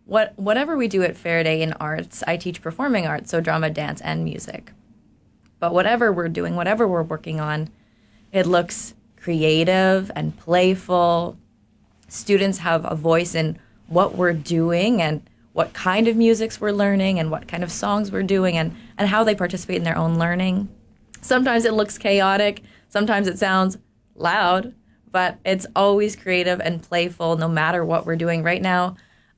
whatever we do at Faraday in arts, I teach performing arts, so drama, dance, and music. But whatever we're doing, whatever we're working on, it looks creative and playful. Students have a voice in what we're doing and what kind of musics we're learning and what kind of songs we're doing and how they participate in their own learning. Sometimes it looks chaotic. Sometimes it sounds loud, but it's always creative and playful no matter what we're doing. Right now,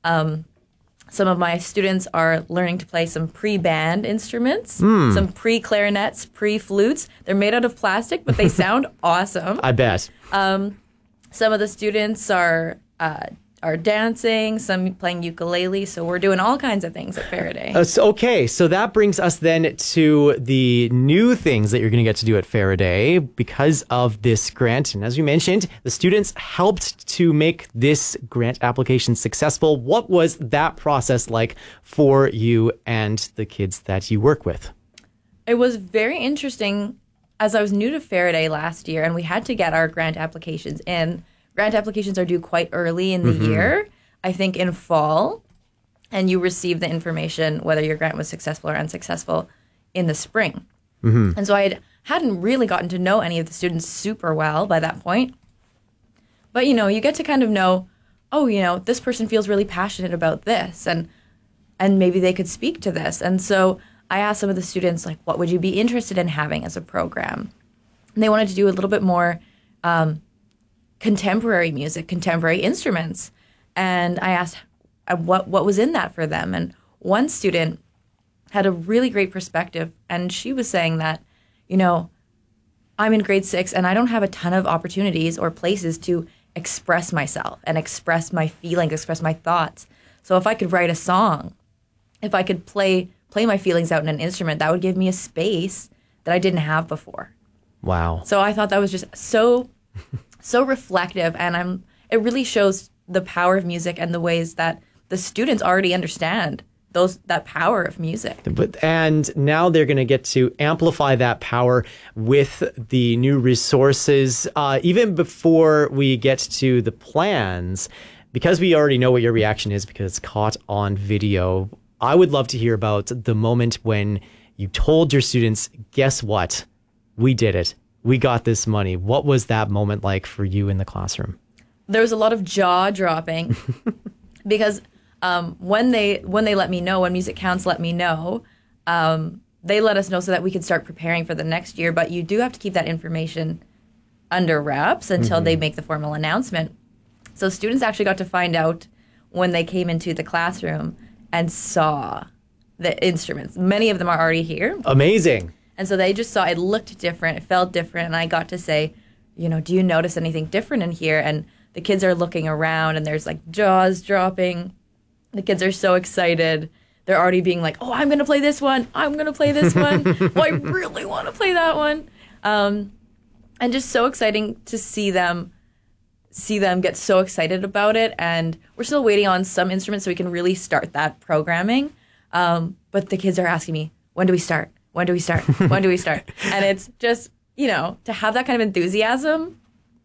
some of my students are learning to play some pre-band instruments, some pre-clarinets, pre-flutes. They're made out of plastic, but they sound awesome. I bet. Some of the students are dancing, some playing ukulele. So we're doing all kinds of things at Faraday. Okay, so that brings us then to the new things that you're going to get to do at Faraday because of this grant. And as we mentioned, the students helped to make this grant application successful. What was that process like for you and the kids that you work with? It was very interesting. As I was new to Faraday last year and we had to get our grant applications in. Grant applications are due quite early in the year, I think in fall, and you receive the information whether your grant was successful or unsuccessful in the spring. And so I hadn't really gotten to know any of the students super well by that point. But, you know, you get to kind of know, oh, you know, this person feels really passionate about this, and maybe they could speak to this. And so I asked some of the students, like, what would you be interested in having as a program? And they wanted to do a little bit more contemporary music, contemporary instruments. And I asked what was in that for them. And one student had a really great perspective. And she was saying that, you know, I'm in grade 6 and I don't have a ton of opportunities or places to express myself and express my feelings, express my thoughts. So if I could write a song, if I could play my feelings out in an instrument, that would give me a space that I didn't have before. Wow. So I thought that was just so reflective, and it really shows the power of music and the ways that the students already understand that power of music. And now they're going to get to amplify that power with the new resources. Even before we get to the plans, because we already know what your reaction is because it's caught on video, I would love to hear about the moment when you told your students, guess what? We did it. We got this money. What was that moment like for you in the classroom? There was a lot of jaw dropping because when they let me know, when Music Counts let me know, they let us know so that we could start preparing for the next year. But you do have to keep that information under wraps until they make the formal announcement. So students actually got to find out when they came into the classroom and saw the instruments. Many of them are already here. Amazing. And so they just saw it looked different, it felt different, and I got to say, you know, do you notice anything different in here? And the kids are looking around, and there's like jaws dropping. The kids are so excited. They're already being like, oh, I'm going to play this one. I'm going to play this one. Oh, I really want to play that one. And just so exciting to see them get so excited about it. And we're still waiting on some instruments so we can really start that programming. But the kids are asking me, when do we start? When do we start? When do we start? And it's just, you know, to have that kind of enthusiasm,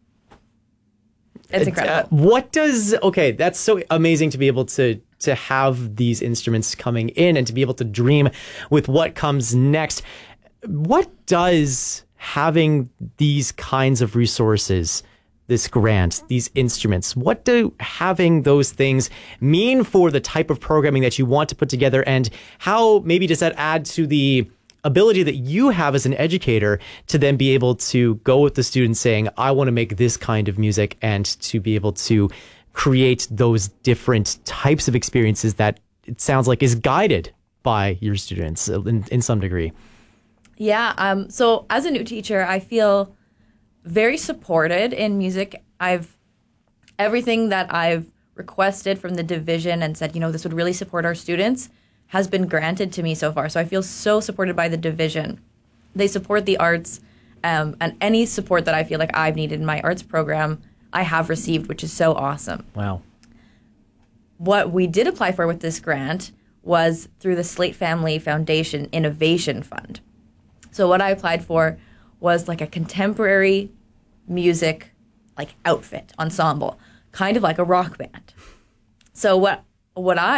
it's incredible. Okay, that's so amazing to be able to have these instruments coming in and to be able to dream with what comes next. What does having these kinds of resources, this grant, these instruments, what do having those things mean for the type of programming that you want to put together, and how maybe does that add to the ability that you have as an educator to then be able to go with the students saying, I want to make this kind of music, and to be able to create those different types of experiences that it sounds like is guided by your students in some degree? Yeah. So as a new teacher, I feel very supported in music. Everything that I've requested from the division and said, you know, this would really support our students has been granted to me so far. So I feel so supported by the division. They support the arts, and any support that I feel like I've needed in my arts program, I have received, which is so awesome. Wow. What we did apply for with this grant was through the Slate Family Foundation Innovation Fund. So what I applied for was like a contemporary music like outfit, ensemble, kind of like a rock band. So what